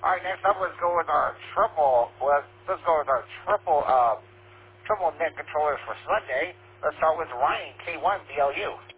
All right, next up, let's go with our triple net controllers for Sunday. Let's start with Ryan K1 BLU.